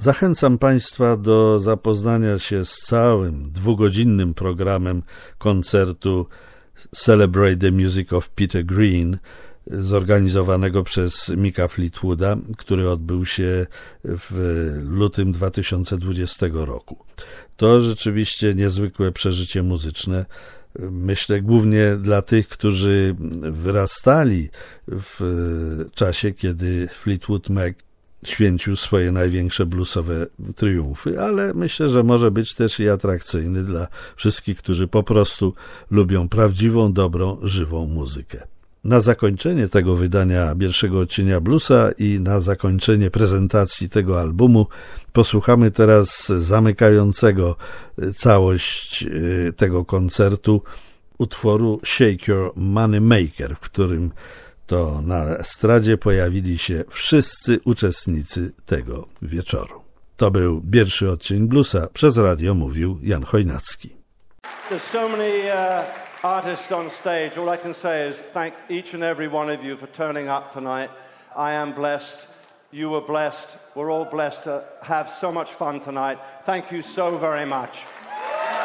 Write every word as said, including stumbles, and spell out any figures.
Zachęcam Państwa do zapoznania się z całym dwugodzinnym programem koncertu Celebrate the Music of Peter Green, zorganizowanego przez Micka Fleetwooda, który odbył się w lutym dwa tysiące dwudziestego roku. To rzeczywiście niezwykłe przeżycie muzyczne. Myślę głównie dla tych, którzy wyrastali w czasie, kiedy Fleetwood Mac święcił swoje największe bluesowe triumfy, ale myślę, że może być też i atrakcyjny dla wszystkich, którzy po prostu lubią prawdziwą, dobrą, żywą muzykę. Na zakończenie tego wydania pierwszego odcienia bluesa i na zakończenie prezentacji tego albumu posłuchamy teraz zamykającego całość tego koncertu utworu Shake Your Money Maker, w którym to na estradzie pojawili się wszyscy uczestnicy tego wieczoru. To był pierwszy odcień bluesa. Przez radio mówił Jan Chojnacki. There's so many uh, artists on stage. All I can say is thank each and every one of you for turning up tonight. I am blessed. You were blessed. We're all blessed to have so much fun tonight. Thank you so very much.